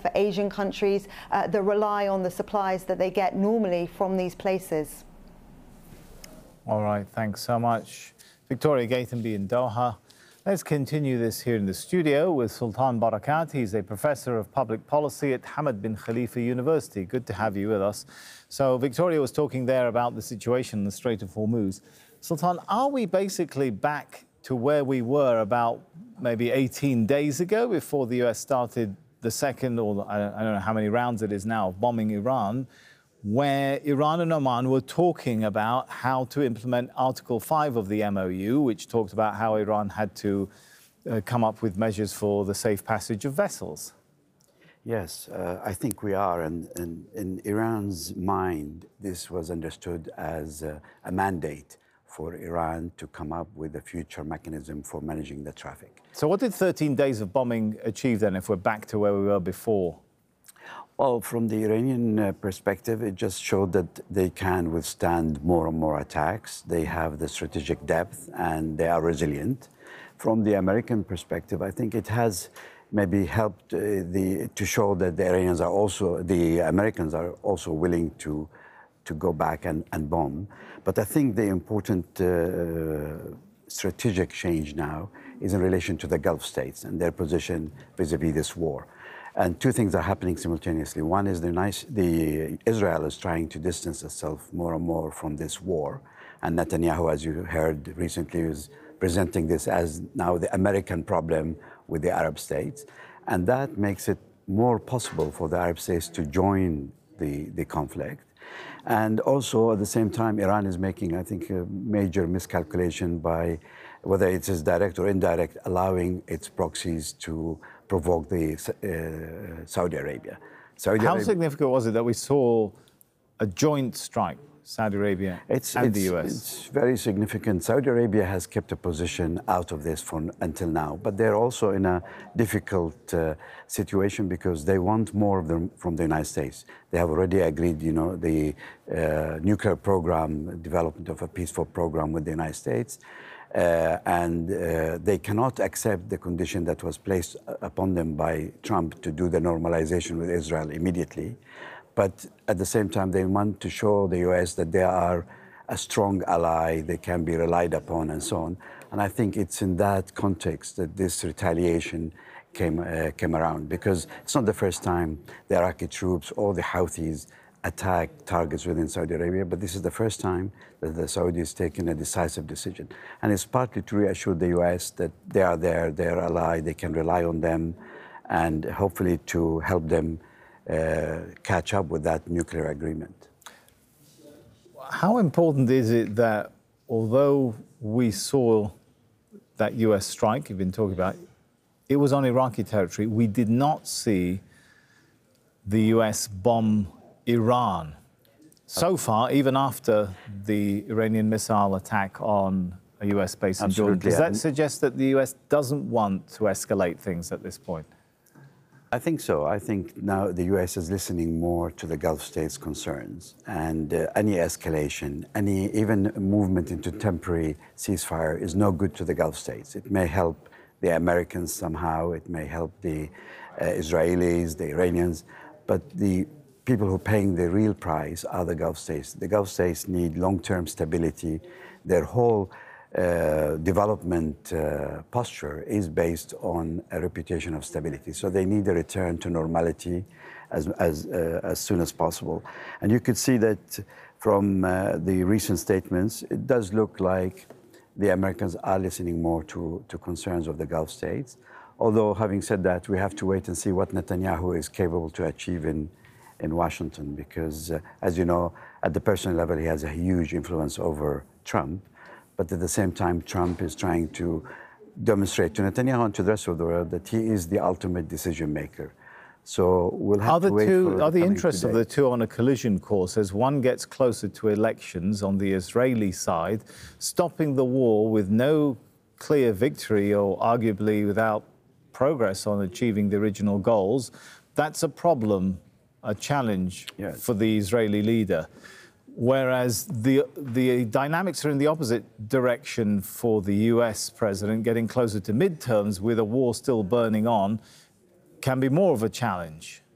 for Asian countries that rely on the supplies that they get normally from these places. All right, thanks so much. Victoria Gatenby in Doha. Let's continue this here in the studio with Sultan Barakat. He's a professor of public policy at Hamad bin Khalifa University. Good to have you with us. So Victoria was talking there about the situation in the Strait of Hormuz. Sultan, are we basically back to where we were about maybe 18 days ago before the US started the second, or I don't know how many rounds it is now, of bombing Iran, where Iran and Oman were talking about how to implement Article 5 of the MOU, which talked about how Iran had to come up with measures for the safe passage of vessels? Yes, I think we are. And in Iran's mind, this was understood as a mandate for Iran to come up with a future mechanism for managing the traffic. So what did 13 days of bombing achieve then, if we're back to where we were before? Well, from the Iranian perspective, it just showed that they can withstand more and more attacks. They have the strategic depth and they are resilient. From the American perspective, I think it has maybe helped to show that the Americans are also willing to go back and bomb. But I think the important strategic change now is in relation to the Gulf states and their position vis-a-vis this war. And two things are happening simultaneously. One is Israel is trying to distance itself more and more from this war. And Netanyahu, as you heard recently, is presenting this as now the American problem with the Arab states. And that makes it more possible for the Arab states to join the conflict. And also, at the same time, Iran is making, I think, a major miscalculation by, whether it is direct or indirect, allowing its proxies to provoke Saudi Arabia. How significant was it that we saw a joint strike, Saudi Arabia and the US? It's very significant. Saudi Arabia has kept a position out of this until now, but they're also in a difficult situation because they want more of them from the United States. They have already agreed, the nuclear program, development of a peaceful program with the United States. And they cannot accept the condition that was placed upon them by Trump to do the normalization with Israel immediately. But at the same time, they want to show the US that they are a strong ally, they can be relied upon, and so on. And I think it's in that context that this retaliation came around, because it's not the first time the Iraqi troops or the Houthis attack targets within Saudi Arabia, but this is the first time that the Saudis taken a decisive decision. And it's partly to reassure the US that they are there, they're ally, they can rely on them, and hopefully to help them catch up with that nuclear agreement. How important is it that, although we saw that US strike you've been talking about, it was on Iraqi territory, we did not see the US bomb Iran so far, even after the Iranian missile attack on a US base in Jordan? Does that suggest that the US doesn't want to escalate things at this point? I think so. I think now the US is listening more to the Gulf states' concerns, and any escalation, any even movement into temporary ceasefire is no good to the Gulf states. It may help the Americans somehow, it may help the Israelis, the Iranians, but the people who are paying the real price are the Gulf states. The Gulf states need long-term stability. Their whole development posture is based on a reputation of stability. So they need a return to normality as soon as possible. And you could see that from the recent statements, it does look like the Americans are listening more to concerns of the Gulf states. Although, having said that, we have to wait and see what Netanyahu is capable to achieve in Washington, because, as you know, at the personal level, he has a huge influence over Trump. But at the same time, Trump is trying to demonstrate to Netanyahu and to the rest of the world that he is the ultimate decision maker. So we'll have to wait for Are the interests of the two on a collision course as one gets closer to elections on the Israeli side, stopping the war with no clear victory or arguably without progress on achieving the original goals? That's a problem, a challenge for the Israeli leader. Whereas the dynamics are in the opposite direction for the US president, getting closer to midterms with a war still burning on, can be more of a challenge.